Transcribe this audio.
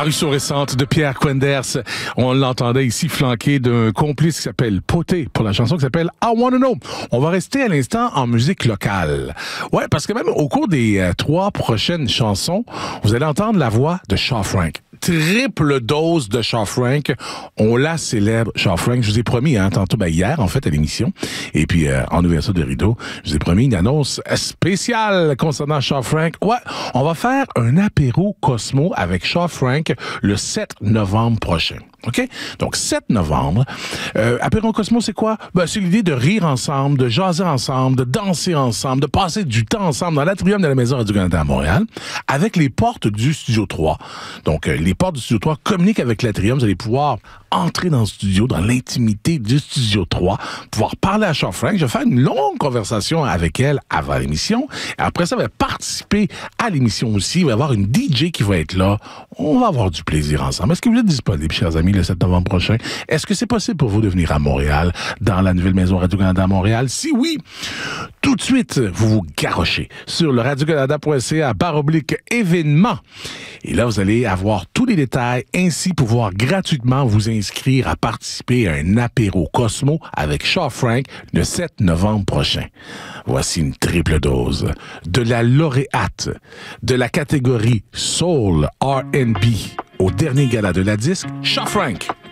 Parution récente de Pierre Quenders. On l'entendait ici flanqué d'un complice qui s'appelle Poté pour la chanson qui s'appelle I Wanna Know. On va rester à l'instant en musique locale. Ouais, parce que même au cours des 3 prochaines chansons, vous allez entendre la voix de Shaw Frank. Triple dose de Shaw Frank. On la célèbre, Shaw Frank. Je vous ai promis, tantôt, hier, en fait, à l'émission. Et puis, en ouverture de rideau, je vous ai promis une annonce spéciale concernant Shaw Frank. Ouais, on va faire un apéro Cosmo avec Shaw Frank le 7 novembre prochain. OK? Donc, 7 novembre. Apéro Cosmo, c'est quoi? C'est l'idée de rire ensemble, de jaser ensemble, de danser ensemble, de passer du temps ensemble dans l'atrium de la Maison Radio-Canada à Montréal, avec les portes du Studio 3. Donc, les portes du Studio 3 communiquent avec l'atrium. Vous allez pouvoir entrer dans le studio, dans l'intimité du Studio 3, pouvoir parler à Shaw Frank. Je vais faire une longue conversation avec elle avant l'émission. Et après ça, elle va participer à l'émission aussi. Il va y avoir une DJ qui va être là. On va avoir du plaisir ensemble. Est-ce que vous êtes disponibles, chers amis, le 7 novembre prochain? Est-ce que c'est possible pour vous de venir à Montréal, dans la nouvelle Maison Radio-Canada à Montréal? Si oui, tout de suite, vous vous garochez sur le radiocanada.ca/événements. Et là, vous allez avoir tous les détails, ainsi pouvoir gratuitement vous inscrire à participer à un apéro Cosmo avec Shaw Frank le 7 novembre prochain. Voici une triple dose de la lauréate de la catégorie Soul R&B au dernier gala de la disque, Shaw Frank.